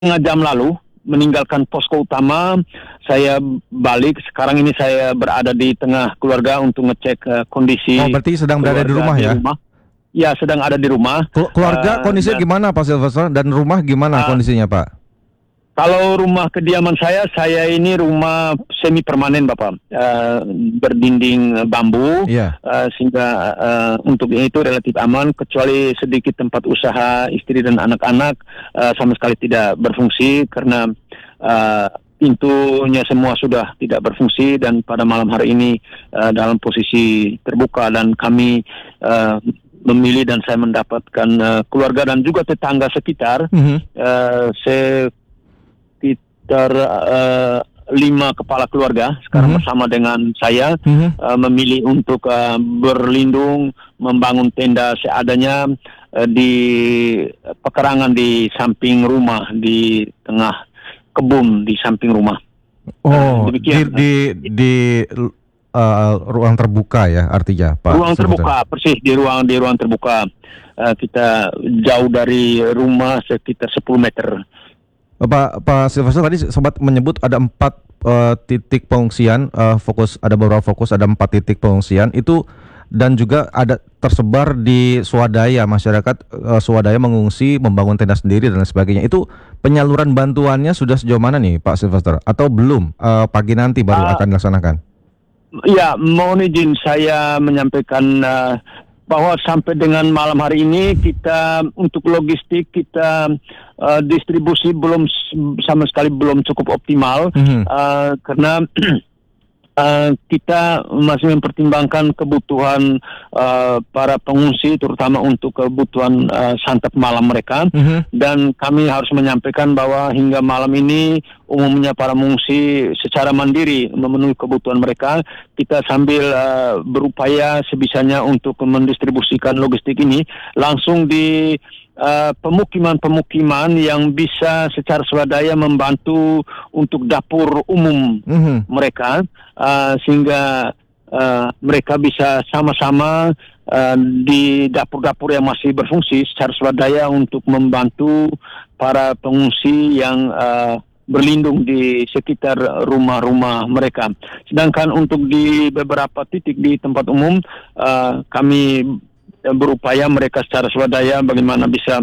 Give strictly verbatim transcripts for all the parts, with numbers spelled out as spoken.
setengah jam lalu meninggalkan posko utama. Saya balik. Sekarang ini saya berada di tengah keluarga untuk ngecek uh, kondisi. Oh, berarti sedang berada di rumah di ya? Rumah. Ya, sedang ada di rumah. Kel- keluarga Uh, kondisinya dan- gimana Pak Sylvester? Dan rumah gimana Uh, kondisinya Pak? Kalau rumah kediaman saya, saya ini rumah semi permanen, Bapak, uh, berdinding bambu, Iya. uh, sehingga uh, untuk itu relatif aman, kecuali sedikit tempat usaha istri dan anak-anak uh, sama sekali tidak berfungsi karena uh, pintunya semua sudah tidak berfungsi dan pada malam hari ini uh, dalam posisi terbuka, dan kami uh, memilih dan saya mendapatkan uh, keluarga dan juga tetangga sekitar. Mhm. uh, saya sekitar uh, lima kepala keluarga sekarang Mhm. bersama dengan saya Mhm. uh, memilih untuk uh, berlindung, membangun tenda seadanya uh, di pekarangan di samping rumah, di tengah kebun di samping rumah. Oh, di demikian. di di uh, ruang terbuka ya artinya Pak. Ruang Sylvester. terbuka, persis di ruang di ruang terbuka. Uh, kita jauh dari rumah sekitar sepuluh meter. Pak Pak Sylvester tadi sempat menyebut ada empat uh, titik pengungsian, uh, fokus ada beberapa fokus, ada empat titik pengungsian itu, dan juga ada tersebar di swadaya, masyarakat uh, swadaya mengungsi, membangun tenda sendiri dan lain sebagainya. Itu penyaluran bantuannya sudah sejauh mana nih Pak Sylvester? Atau belum? Uh, pagi nanti baru Uh, akan dilaksanakan? Ya, mohon izin saya menyampaikan uh, bahwa sampai dengan malam hari ini kita untuk logistik kita uh, distribusi belum sama sekali belum cukup optimal. Mhm. uh, karena Uh, kita masih mempertimbangkan kebutuhan uh, para pengungsi, terutama untuk kebutuhan uh, santap malam mereka. Mhm. Dan kami harus menyampaikan bahwa hingga malam ini umumnya para pengungsi secara mandiri memenuhi kebutuhan mereka. Kita sambil uh, berupaya sebisanya untuk mendistribusikan logistik ini langsung di Uh, pemukiman-pemukiman yang bisa secara swadaya membantu untuk dapur umum Mhm. mereka, uh, sehingga uh, mereka bisa sama-sama uh, di dapur-dapur yang masih berfungsi secara swadaya untuk membantu para pengungsi yang uh, berlindung di sekitar rumah-rumah mereka. Sedangkan untuk di beberapa titik di tempat umum, uh, kami berupaya mereka secara swadaya bagaimana bisa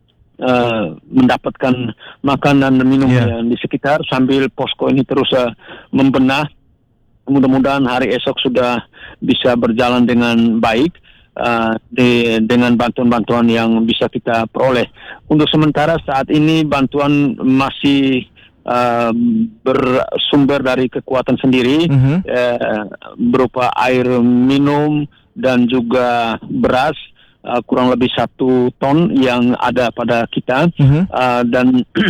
uh, mendapatkan makanan dan minum Yeah. yang di sekitar sambil posko ini terus uh, membenah. Mudah-mudahan hari esok sudah bisa berjalan dengan baik uh, di, dengan bantuan-bantuan yang bisa kita peroleh. Untuk sementara saat ini bantuan masih uh, bersumber dari kekuatan sendiri, Mhm. uh, berupa air minum dan juga beras, uh, kurang lebih satu ton yang ada pada kita. Mhm. Uh, dan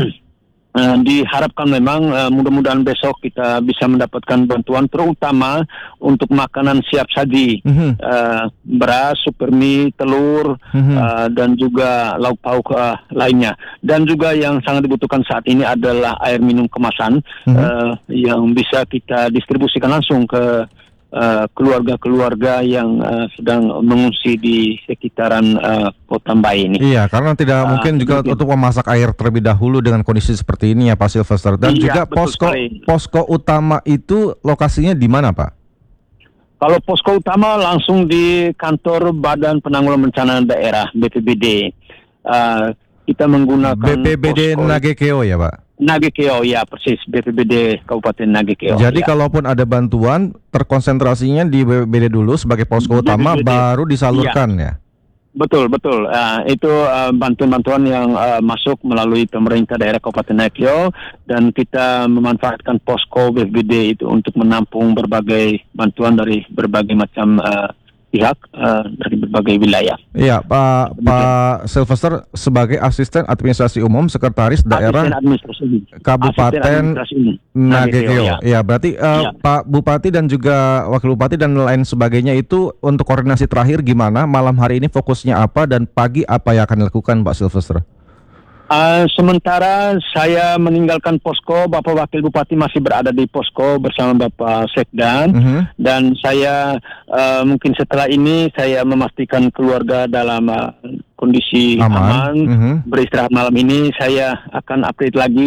uh, diharapkan memang uh, mudah-mudahan besok kita bisa mendapatkan bantuan terutama untuk makanan siap saji, Mhm. uh, beras, super mie, telur, Mhm. uh, dan juga lauk pauk uh, lainnya. Dan juga yang sangat dibutuhkan saat ini adalah air minum kemasan, Mhm. uh, yang bisa kita distribusikan langsung ke Uh, keluarga-keluarga yang uh, sedang mengungsi di sekitaran uh, Kota Mbai ini. Iya, karena tidak Ah, mungkin juga demikian. untuk memasak air terlebih dahulu dengan kondisi seperti ini ya Pak Sylvester. Dan Iya, juga betul posko sekali. posko utama itu lokasinya di mana Pak? Kalau posko utama langsung di kantor Badan Penanggulangan Bencana Daerah B P B D. Uh, kita menggunakan B P B D posko Nagekeo ya Pak? Nagekeo, ya persis, B P B D Kabupaten Nagekeo. Jadi ya. kalaupun ada bantuan terkonsentrasinya di B P B D dulu sebagai posko B P B D. utama, baru disalurkan ya? Betul, betul. Uh, itu uh, bantuan-bantuan yang uh, masuk melalui pemerintah daerah Kabupaten Nagekeo, dan kita memanfaatkan posko B P B D itu untuk menampung berbagai bantuan dari berbagai macam uh, pihak uh, dari berbagai wilayah. Iya, Pak Pak Sylvester sebagai asisten administrasi umum sekretaris daerah Asisten administrasi umum. Asisten Kabupaten administrasi umum. Nagekeo. ya. Ya, berarti uh, Ya. Pak Bupati dan juga Wakil Bupati dan lain sebagainya itu untuk koordinasi terakhir gimana? Malam hari ini fokusnya apa dan pagi apa yang akan dilakukan Pak Sylvester? Uh, sementara saya meninggalkan posko, Bapak Wakil Bupati masih berada di posko bersama Bapak Sekdan, Mhm. dan saya uh, mungkin setelah ini saya memastikan keluarga dalam uh, kondisi Aman. aman, Mhm. beristirahat malam ini. Saya akan update lagi